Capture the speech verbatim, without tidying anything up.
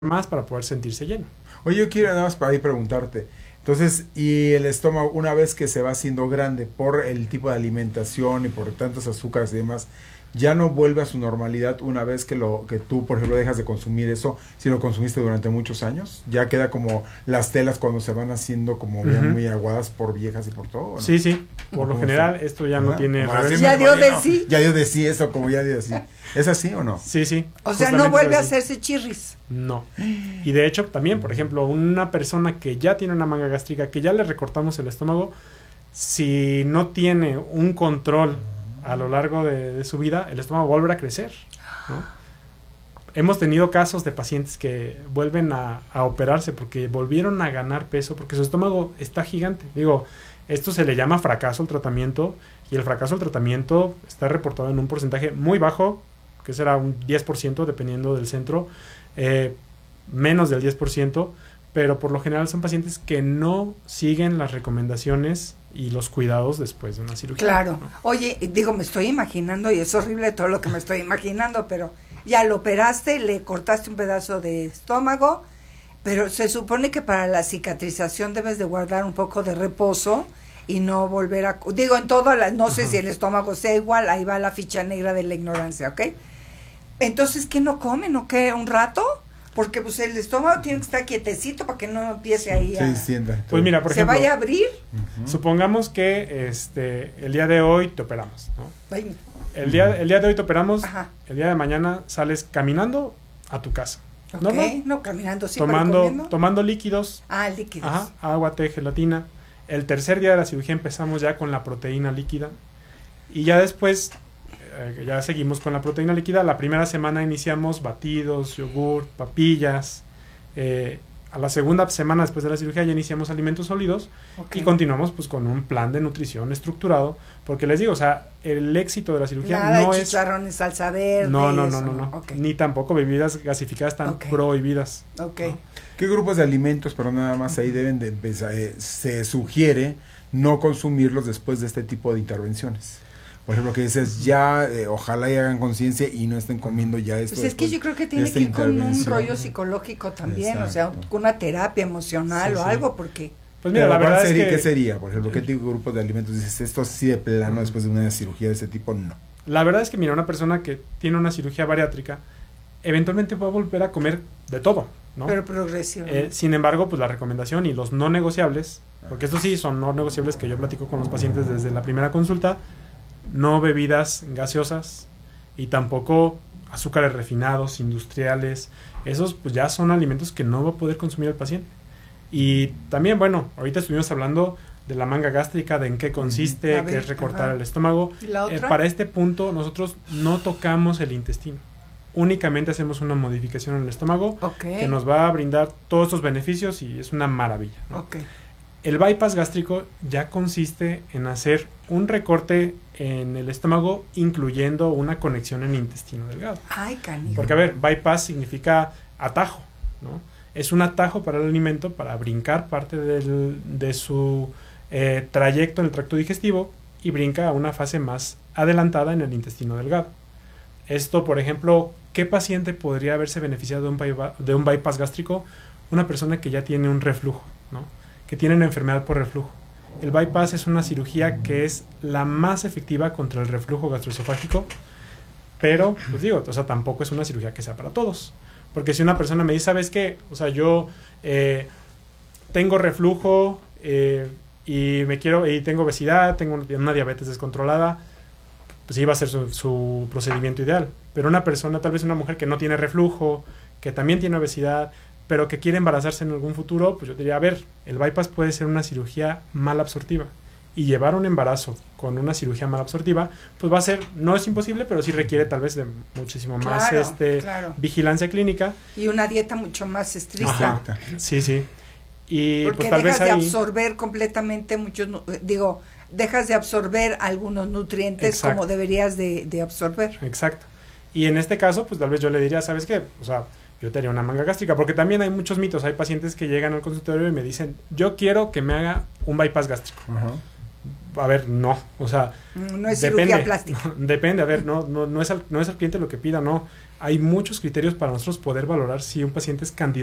más para poder sentirse lleno. Oye, yo quiero nada más para ahí preguntarte. Entonces, y el estómago, una vez que se va haciendo grande por el tipo de alimentación y por tantos azúcares y demás, ya no vuelve a su normalidad una vez que lo que tú, por ejemplo, dejas de consumir eso, si lo consumiste durante muchos años, ya queda como las telas cuando se van haciendo como bien Ujú. muy aguadas por viejas y por todo, ¿no? Sí, sí, por lo ¿Cómo general está? esto ya no ¿Verdad? tiene Como así reversa. me Ya dio de imagino. sí. Ya dio de sí eso, como ya dio de sí. ¿Es así o no? Sí, sí. O sea, justamente no es vuelve a así. hacerse chirris. No. Y de hecho, también, por ejemplo, una persona que ya tiene una manga gástrica, que ya le recortamos el estómago, si no tiene un control a lo largo de, de su vida, el estómago va a volver a crecer, ¿no? Hemos tenido casos de pacientes que vuelven a, a operarse porque volvieron a ganar peso, porque su estómago está gigante. Digo, esto se le llama fracaso al tratamiento, y el fracaso al tratamiento está reportado en un porcentaje muy bajo, que será un diez por ciento dependiendo del centro, eh, menos del diez por ciento, pero por lo general son pacientes que no siguen las recomendaciones y los cuidados después de una cirugía. Claro. ¿no? Oye, digo, me estoy imaginando, y es horrible todo lo que me estoy imaginando, pero ya lo operaste, le cortaste un pedazo de estómago, pero se supone que para la cicatrización debes de guardar un poco de reposo y no volver a... Digo, en todo, la, no sé Ajá. si el estómago sea igual, ahí va la ficha negra de la ignorancia, ¿ok? Entonces, ¿qué no comen o qué? ¿Un rato? Porque pues el estómago tiene que estar quietecito para que no empiece ahí a... Sí, sienta. Pues mira, por ¿Se ejemplo, vaya a abrir? Ujú. supongamos que este el día de hoy te operamos, ¿no? Ay, El día, el día de hoy te operamos, Ajá. el día de mañana sales caminando a tu casa. ok, Normal. no, caminando, sí, pero tomando, comiendo. tomando líquidos, Ah, líquidos. ajá, agua, té, gelatina. El tercer día de la cirugía empezamos ya con la proteína líquida. Y ya después, eh, ya seguimos con la proteína líquida. La primera semana iniciamos batidos, yogur, papillas. Eh, a la segunda semana después de la cirugía ya iniciamos alimentos sólidos. Ok. Y continuamos pues con un plan de nutrición estructurado. Porque les digo, o sea, el éxito de la cirugía Nada no de es... chicharrones, salsa verde. No, no, y no, eso, no, no. Ok, Ni tampoco bebidas gasificadas están Ok. prohibidas. ok. ¿no? ¿Qué grupos de alimentos, pero nada más ahí deben de empezar? eh, se sugiere no consumirlos después de este tipo de intervenciones. Por ejemplo, que dices, ya, eh, ojalá y hagan conciencia y no estén comiendo ya esto. Pues es que después yo creo que de tiene esta que ir con un intervención. rollo psicológico también, o sea, Exacto. con una terapia emocional Sí, o sí. algo, porque... Pues mira, Pero la ¿cuál verdad es sería- que... ¿Qué sería? Por ejemplo, ¿qué tipo de grupos de alimentos dices, esto sí de plano después de una cirugía de ese tipo? No. La verdad es que, mira, una persona que tiene una cirugía bariátrica, eventualmente va a volver a comer de todo, ¿no? Pero progresivo. Eh, sin embargo, pues la recomendación y los no negociables, porque estos sí son no negociables que yo platico con los pacientes desde la primera consulta, no bebidas gaseosas y tampoco azúcares refinados, industriales. Esos pues ya son alimentos que no va a poder consumir el paciente. Y también, bueno, ahorita estuvimos hablando de la manga gástrica, de en qué consiste, A que ver, es recortar ajá. el estómago. ¿Y la Eh, otra? para este punto nosotros no tocamos el intestino. Únicamente hacemos una modificación en el estómago Ok, que nos va a brindar todos estos beneficios y es una maravilla, ¿no? ok. El bypass gástrico ya consiste en hacer un recorte en el estómago, incluyendo una conexión en el intestino delgado. Ay, canijo. Porque, a ver, bypass significa atajo, ¿no? Es un atajo para el alimento, para brincar parte del, de su eh, trayecto en el tracto digestivo y brinca a una fase más adelantada en el intestino delgado. Esto, por ejemplo, ¿qué paciente podría haberse beneficiado de un, bypa- de un bypass gástrico? Una persona que ya tiene un reflujo, ¿no? Que tiene una enfermedad por reflujo. El bypass es una cirugía que es la más efectiva contra el reflujo gastroesofágico, pero, pues digo, o sea, tampoco es una cirugía que sea para todos. Porque si una persona me dice, ¿sabes qué? O sea, yo eh, tengo reflujo eh, y me quiero y tengo obesidad, tengo una diabetes descontrolada, pues sí va a ser su, su procedimiento ideal. Pero una persona, tal vez una mujer que no tiene reflujo, que también tiene obesidad, pero que quiere embarazarse en algún futuro, pues yo diría, a ver, el bypass puede ser una cirugía mal absortiva. Y llevar un embarazo con una cirugía mal absortiva, pues va a ser, no es imposible, pero sí requiere tal vez de muchísimo más Claro, este claro. vigilancia clínica. Y una dieta mucho más estricta. Exacto. Sí, sí. Y Porque pues tal dejas vez de ahí... absorber completamente muchos, nu- eh, digo, dejas de absorber algunos nutrientes Exacto. como deberías de, de absorber. Exacto. Y en este caso, pues tal vez yo le diría, ¿sabes qué? O sea, yo te haría una manga gástrica, porque también hay muchos mitos. Hay pacientes que llegan al consultorio y me dicen, yo quiero que me haga un bypass gástrico. Ajá. a ver, no, o sea, No es depende, cirugía plástica. depende, a ver, no, no, no es al, no es al cliente lo que pida, no. Hay muchos criterios para nosotros poder valorar si un paciente es candidato